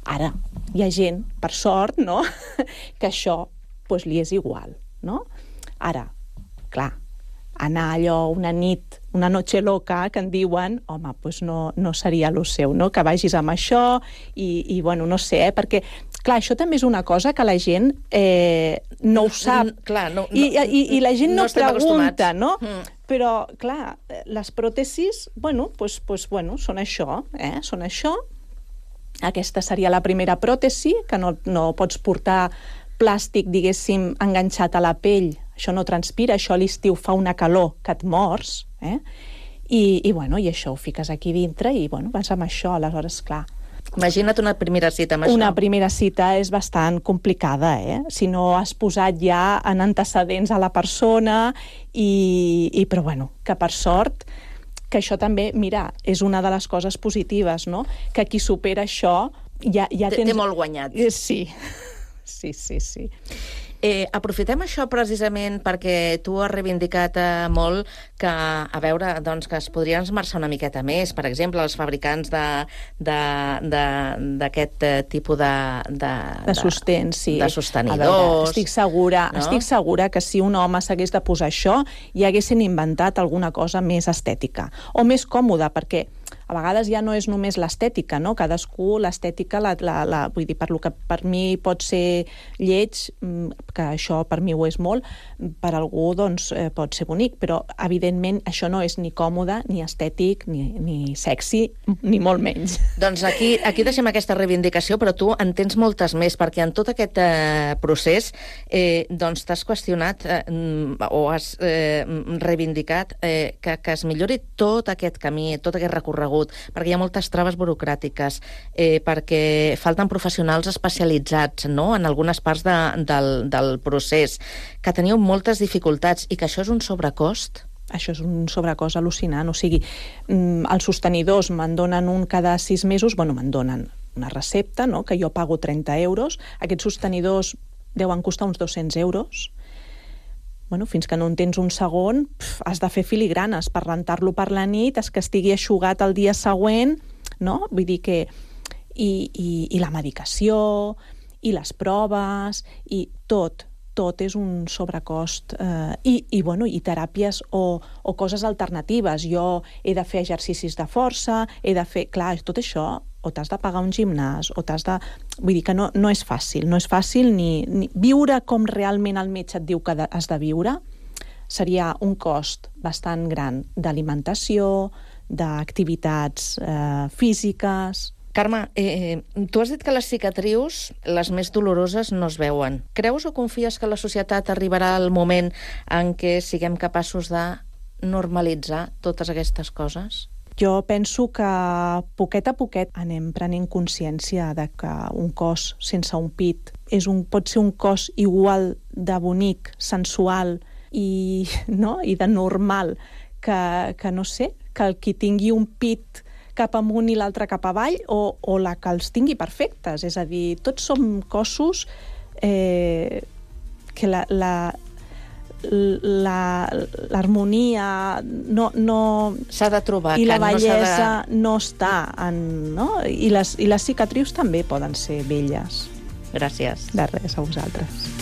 Ara, hi ha gent, per sort, no?, que això doncs, li és igual, no? Ara, clar, anar allò una nit, una noche loca, que en diuen, home, doncs no seria lo seu, no?, que vagis amb això i bueno, no sé, perquè, clar, això també és una cosa que la gent no ho sap. Clar, I la gent no pregunta, no? Però, clar, les pròtesis, bueno, són això, són això. Aquesta seria la primera pròtesi, que no pots portar plàstic, diguéssim, enganxat a la pell. Això no transpira, això a l'estiu fa una calor que et mors, i això ho fiques aquí dintre i vas amb això, aleshores, clar. Imagina't una primera cita amb això. Una primera cita és bastant complicada, si no has posat ja en antecedents a la persona, però bueno, que per sort, que això també, mira, és una de les coses positives, no?, que qui supera això ja tens... Té molt guanyat. Sí. Aprofitem això precisament perquè tu has reivindicat molt que, a veure, doncs, que es podrien esmerçar una miqueta més, per exemple, els fabricants d'aquest tipus de sostens, sí. De sostenidors. Veure, estic segura que si un home s'hagués de posar això, ja haguessin inventat alguna cosa més estètica o més còmoda, perquè a vegades ja no és només l'estètica, no? Cadascú, l'estètica, vull dir, per lo que per mi pot ser lleig, que això per mi ho és molt, per algú doncs pot ser bonic, però evidentment això no és ni còmode, ni estètic, ni sexy, ni molt menys. Doncs aquí deixem aquesta reivindicació, però tu en tens moltes més, perquè en tot aquest procés doncs t'has qüestionat o has reivindicat que es millori tot aquest camí, tot aquest recorregut, perquè hi ha moltes traves burocràtiques, perquè falten professionals especialitzats, no?, en algunes parts del procés, que teniu moltes dificultats i que això és un sobrecost. Això és un sobrecost al·lucinant, o sigui, els sostenidors me'n donen un cada 6 mesos, me'n donen una recepta, no?, que jo pago 30 euros, aquests sostenidors deuen costar uns 200 euros, fins que no en tens un segon, has de fer filigranes per rentar-lo per la nit, que estigui eixugat el dia següent, no? Vull dir que... I la medicació, i les proves, i tot és un sobrecost. I teràpies o coses alternatives. Jo he de fer exercicis de força, he de fer... Clar, tot això, o t'has de pagar un gimnàs, o t'has de... Vull dir que no és fàcil, ni viure com realment el metge et diu que has de viure. Seria un cost bastant gran d'alimentació, d'activitats físiques... Carme, tu has dit que les cicatrius, les més doloroses, no es veuen. Creus o confies que la societat arribarà al moment en què siguem capaços de normalitzar totes aquestes coses? Jo penso que poquet a poquet anem prenent consciència de que un cos sense un pit pot ser un cos igual de bonic, sensual i de normal que no sé, que el qui tingui un pit cap amunt i l'altre cap avall o la que els tingui perfectes. És a dir, tots som cossos que l'harmonia no s'ha de trobar, i la bellesa no està no? I les cicatrius també poden ser belles. Gràcies. De res, a vosaltres.